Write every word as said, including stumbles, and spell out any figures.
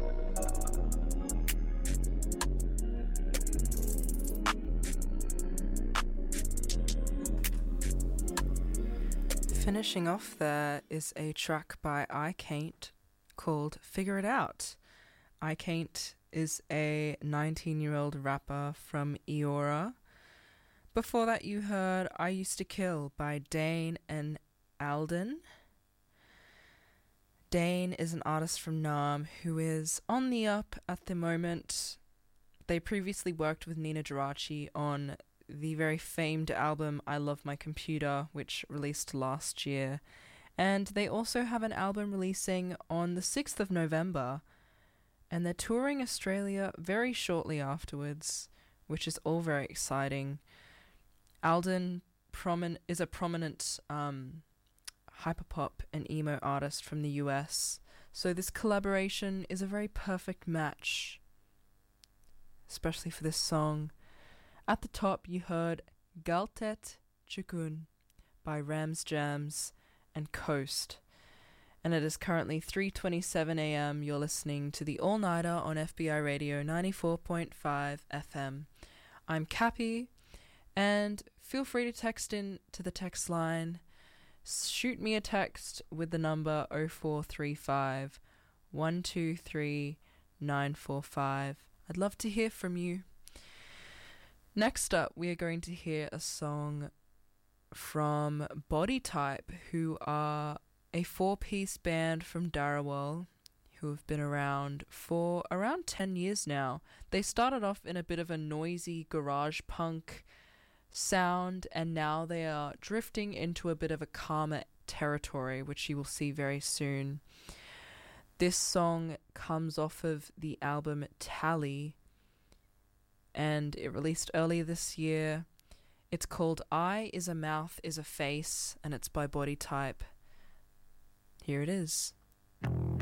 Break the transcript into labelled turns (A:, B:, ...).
A: Finishing off there is a track by iKaint called Figure It Out. iKaint is a nineteen-year-old rapper from Eora. Before that you heard I Used to Kill by Dane and Alden. Dane is an artist from Nam who is on the up at the moment. They previously worked with Nina Geraci on the very famed album I Love My Computer, which released last year. And they also have an album releasing on the sixth of November. And they're touring Australia very shortly afterwards, which is all very exciting. Alden promin- is a prominent um, hyperpop and emo artist from the U S, so this collaboration is a very perfect match, especially for this song. At the top you heard Galtet Chukun by Rams Jams and Coast, and it is currently three twenty-seven a.m. You're listening to the All Nighter on F B I Radio ninety-four point five F M. I'm Cappy, and feel free to text in to the text line. Shoot me a text with the number oh four three five, one two three, nine four five. I'd love to hear from you. Next up, we are going to hear a song from Body Type, who are a four-piece band from Dharawal, who have been around for around ten years now. They started off in a bit of a noisy garage punk sound, and now they are drifting into a bit of a calmer territory, which you will see very soon. This song comes off of the album Tally, and it released earlier this year. It's called Eye is a Mouth is a Face, and it's by Body Type. Here it is.